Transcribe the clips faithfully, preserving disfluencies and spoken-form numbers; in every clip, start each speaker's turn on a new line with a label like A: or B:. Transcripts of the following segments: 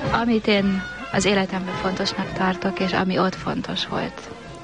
A: Amit én az életemben fontosnak tartok, és ami ott fontos volt,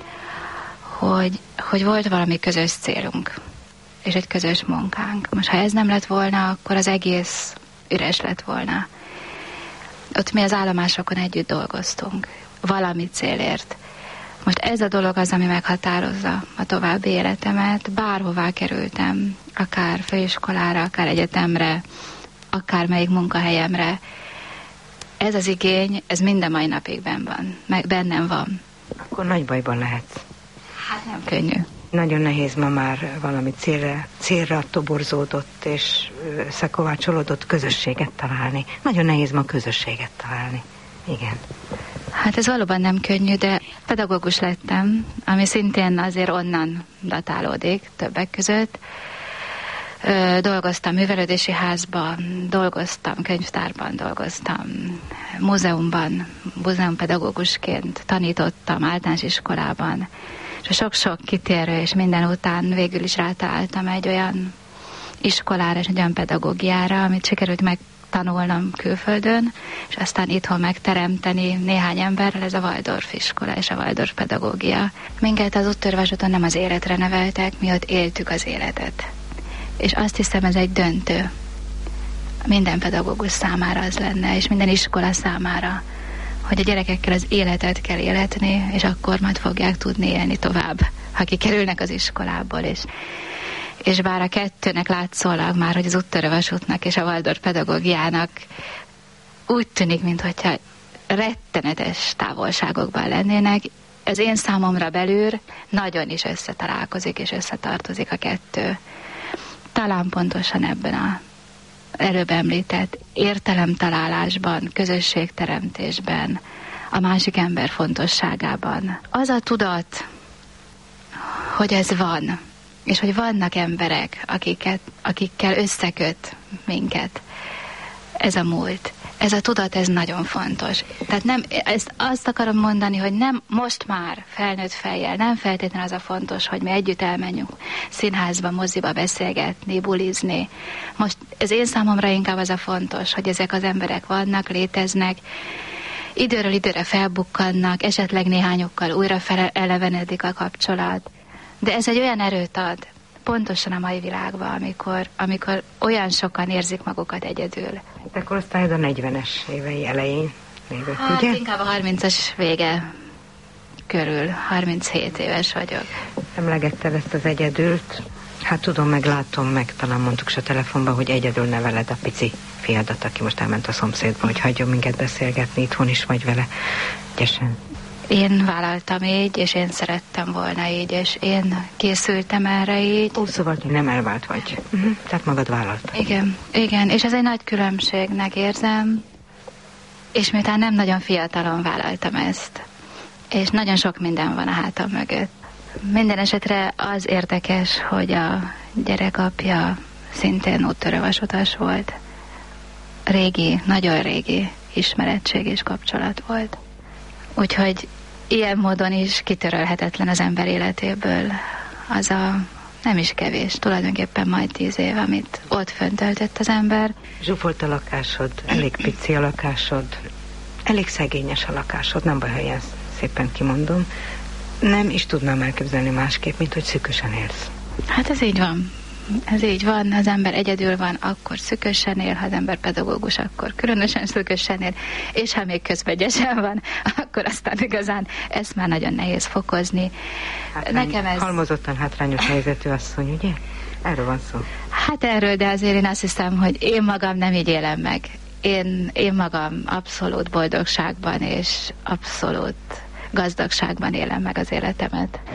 A: hogy, hogy volt valami közös célunk, és egy közös munkánk. Most ha ez nem lett volna, akkor az egész üres lett volna. Ott mi az állomásokon együtt dolgoztunk, valami célért. Most ez a dolog az, ami meghatározza a további életemet. Bárhová kerültem, akár főiskolára, akár egyetemre, akár melyik munkahelyemre. Ez az igény, ez minden mai napig benn van, meg bennem van.
B: Akkor nagy bajban lehetsz.
A: Hát nem könnyű.
B: Nagyon nehéz ma már valami célra, célra toborzódott és összekovácsolódott közösséget találni. Nagyon nehéz ma közösséget találni. Igen.
A: Hát ez valóban nem könnyű, de pedagógus lettem, ami szintén azért onnan datálódik többek között. Ö, dolgoztam művelődési házban, dolgoztam könyvtárban, dolgoztam múzeumban, múzeumpedagógusként tanítottam általános iskolában, és sok-sok kitérő és minden után végül is rátaláltam egy olyan iskolára és egy olyan pedagógiára, amit sikerült megtanulnom külföldön, és aztán itthon megteremteni néhány emberrel, ez a Waldorf iskola és a Waldorf pedagógia. Minket az úttörővasúton nem az életre neveltek, mi ott éltük az életet. És azt hiszem, ez egy döntő. Minden pedagógus számára az lenne, és minden iskola számára, hogy a gyerekekkel az életet kell életni, és akkor majd fogják tudni élni tovább, ha kikerülnek az iskolából. És, és bár a kettőnek látszólag már, hogy az úttörővasútnak és a Waldorf pedagógiának úgy tűnik, mintha rettenetes távolságokban lennének, az én számomra belül nagyon is összetalálkozik és összetartozik a kettő. Talán pontosan ebben a előbb említett értelemtalálásban, közösségteremtésben, a másik ember fontosságában. Az a tudat, hogy ez van, és hogy vannak emberek, akiket, akikkel összeköt minket, ez a múlt. Ez a tudat, ez nagyon fontos. Tehát nem, ezt azt akarom mondani, hogy nem most már felnőtt fejjel, nem feltétlenül az a fontos, hogy mi együtt elmenjünk színházba, moziba beszélgetni, bulizni. Most ez én számomra inkább az a fontos, hogy ezek az emberek vannak, léteznek, időről időre felbukkannak, esetleg néhányokkal újra elevenedik a kapcsolat. De ez egy olyan erőt ad, pontosan a mai világban, amikor, amikor olyan sokan érzik magukat egyedül.
B: Hát akkor osztályod a negyvenes évei elején lévők,
A: hát,
B: ugye?
A: Inkább a harmincas vége körül, harminchét éves vagyok.
B: Emlegetted ezt az egyedült. Hát tudom, meg látom, meg talán mondtuk se telefonban, hogy egyedül neveled a pici fiadat, aki most elment a szomszédba, hogy hagyjon minket beszélgetni, itthon is vagy vele. Gyesen.
A: Én vállaltam így, és én szerettem volna így, és én készültem erre így.
B: Ó, szóval nem elvált vagy. Uh-huh. Tehát magad vállaltad.
A: Igen, igen, és ez egy nagy különbségnek érzem, és miután nem nagyon fiatalon vállaltam ezt, és nagyon sok minden van a hátam mögött. Minden esetre az érdekes, hogy a gyerek apja szintén úttörővasutas volt. Régi, nagyon régi ismerettség és kapcsolat volt. Úgyhogy ilyen módon is kitörölhetetlen az ember életéből az a nem is kevés, tulajdonképpen majd tíz év, amit ott fönt töltött az ember.
B: Zsúfolt a lakásod, elég pici a lakásod, elég szegényes a lakásod, nem baj, ha ilyen szépen kimondom. Nem is tudnám elképzelni másképp, mint hogy szűkösen élsz.
A: Hát ez így van. Ez így van, ha az ember egyedül van, akkor szükösen él, ha az ember pedagógus, akkor különösen szükösen él, és ha még közben gyesen van, akkor aztán igazán ezt már nagyon nehéz fokozni.
B: Hátrány, Nekem ez... Halmozottan hátrányos helyzetű asszony, ugye? Erről van szó.
A: Hát erről, de azért én azt hiszem, hogy én magam nem így élem meg. Én, én magam abszolút boldogságban és abszolút gazdagságban élem meg az életemet.